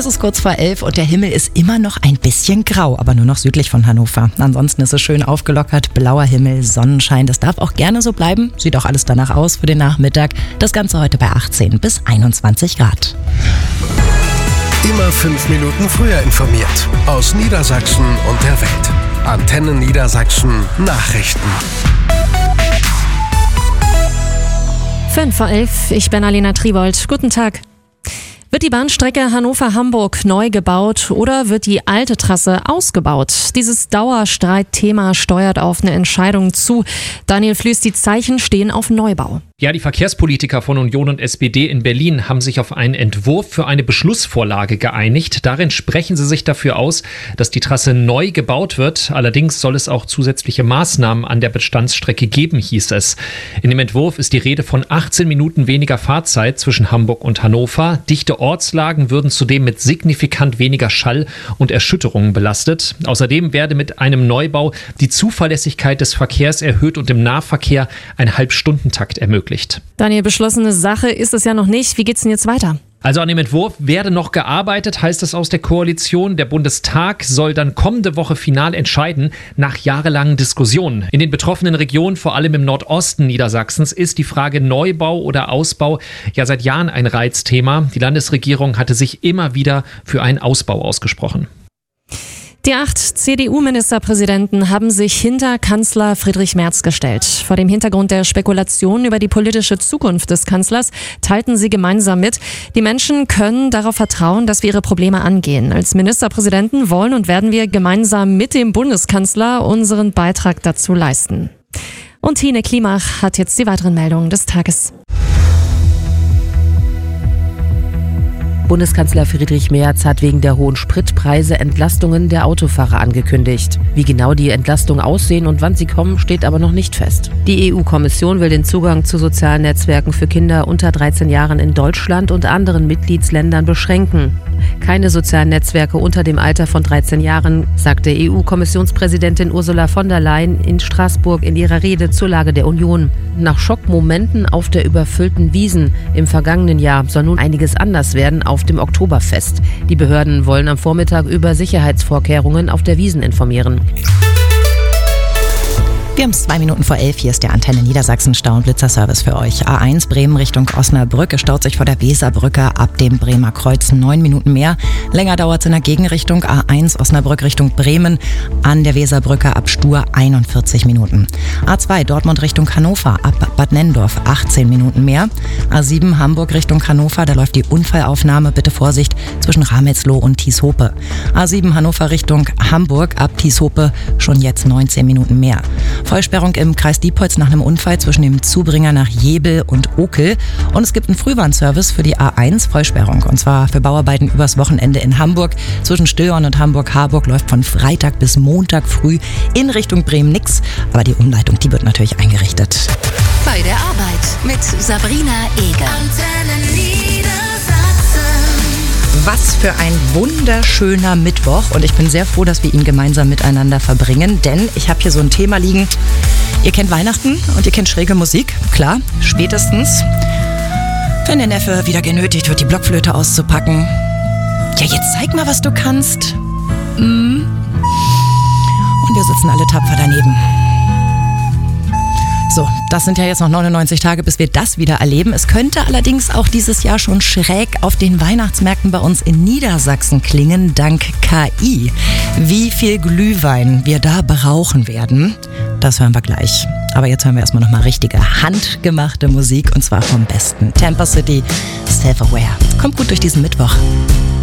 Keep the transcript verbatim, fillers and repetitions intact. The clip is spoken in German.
Es ist kurz vor elf und der Himmel ist immer noch ein bisschen grau, aber nur noch südlich von Hannover. Ansonsten ist es schön aufgelockert, blauer Himmel, Sonnenschein. Das darf auch gerne so bleiben. Sieht auch alles danach aus für den Nachmittag. Das Ganze heute bei achtzehn bis einundzwanzig Grad. Immer fünf Minuten früher informiert. Aus Niedersachsen und der Welt. Antenne Niedersachsen Nachrichten. fünf vor elf, ich bin Alina Tribold. Guten Tag. Wird die Bahnstrecke Hannover-Hamburg neu gebaut oder wird die alte Trasse ausgebaut? Dieses Dauerstreitthema steuert auf eine Entscheidung zu. Daniel Flüß, die Zeichen stehen auf Neubau. Ja, die Verkehrspolitiker von Union und S P D in Berlin haben sich auf einen Entwurf für eine Beschlussvorlage geeinigt. Darin sprechen sie sich dafür aus, dass die Trasse neu gebaut wird. Allerdings soll es auch zusätzliche Maßnahmen an der Bestandsstrecke geben, hieß es. In dem Entwurf ist die Rede von achtzehn Minuten weniger Fahrzeit zwischen Hamburg und Hannover. Dichte Ortslagen würden zudem mit signifikant weniger Schall und Erschütterungen belastet. Außerdem werde mit einem Neubau die Zuverlässigkeit des Verkehrs erhöht und im Nahverkehr ein Halbstundentakt ermöglicht. Daniel, beschlossene Sache ist es ja noch nicht. Wie geht's denn jetzt weiter? Also an dem Entwurf werde noch gearbeitet, heißt es aus der Koalition. Der Bundestag soll dann kommende Woche final entscheiden, nach jahrelangen Diskussionen. In den betroffenen Regionen, vor allem im Nordosten Niedersachsens, ist die Frage Neubau oder Ausbau ja seit Jahren ein Reizthema. Die Landesregierung hatte sich immer wieder für einen Ausbau ausgesprochen. Die acht C D U-Ministerpräsidenten haben sich hinter Kanzler Friedrich Merz gestellt. Vor dem Hintergrund der Spekulationen über die politische Zukunft des Kanzlers teilten sie gemeinsam mit: Die Menschen können darauf vertrauen, dass wir ihre Probleme angehen. Als Ministerpräsidenten wollen und werden wir gemeinsam mit dem Bundeskanzler unseren Beitrag dazu leisten. Und Tine Klimach hat jetzt die weiteren Meldungen des Tages. Bundeskanzler Friedrich Merz hat wegen der hohen Spritpreise Entlastungen der Autofahrer angekündigt. Wie genau die Entlastungen aussehen und wann sie kommen, steht aber noch nicht fest. Die E U-Kommission will den Zugang zu sozialen Netzwerken für Kinder unter dreizehn Jahren in Deutschland und anderen Mitgliedsländern beschränken. Keine sozialen Netzwerke unter dem Alter von dreizehn Jahren, sagte E U-Kommissionspräsidentin Ursula von der Leyen in Straßburg in ihrer Rede zur Lage der Union. Nach Schockmomenten auf der überfüllten Wiesn im vergangenen Jahr soll nun einiges anders werden auf dem Oktoberfest. Die Behörden wollen am Vormittag über Sicherheitsvorkehrungen auf der Wiesn informieren. Wir haben es zwei Minuten vor elf. Hier ist der Antenne Niedersachsen Stau- und Blitzerservice für euch. A eins Bremen Richtung Osnabrück. Es staut sich vor der Weserbrücke ab dem Bremer Kreuz neun Minuten mehr. Länger dauert es in der Gegenrichtung. A eins Osnabrück Richtung Bremen an der Weserbrücke ab Stur einundvierzig Minuten. A zwei Dortmund Richtung Hannover ab Bad Nennendorf achtzehn Minuten mehr. A sieben Hamburg Richtung Hannover. Da läuft die Unfallaufnahme. Bitte Vorsicht zwischen Ramelsloh und Tieshope. A sieben Hannover Richtung Hamburg ab Tieshope schon jetzt neunzehn Minuten mehr. Vollsperrung im Kreis Diepholz nach einem Unfall zwischen dem Zubringer nach Jebel und Okel. Und es gibt einen Frühwarnservice für die A eins Vollsperrung. Und zwar für Bauarbeiten übers Wochenende in Hamburg. Zwischen Stillhorn und Hamburg-Harburg läuft von Freitag bis Montag früh in Richtung Bremen nix. Aber die Umleitung, die wird natürlich eingerichtet. Bei der Arbeit mit Sabrina Eger. Was für ein wunderschöner Mittwoch und ich bin sehr froh, dass wir ihn gemeinsam miteinander verbringen, denn ich habe hier so ein Thema liegen. Ihr kennt Weihnachten und ihr kennt schräge Musik, klar, spätestens, wenn der Neffe wieder genötigt wird, die Blockflöte auszupacken. Ja, jetzt zeig mal, was du kannst. Mm. Und wir sitzen alle tapfer daneben. So, das sind ja jetzt noch neunundneunzig Tage, bis wir das wieder erleben. Es könnte allerdings auch dieses Jahr schon schräg auf den Weihnachtsmärkten bei uns in Niedersachsen klingen, dank K I. Wie viel Glühwein wir da brauchen werden, das hören wir gleich. Aber jetzt hören wir erstmal nochmal richtige, handgemachte Musik und zwar vom Besten. Tampa City, Self-Aware. Kommt gut durch diesen Mittwoch.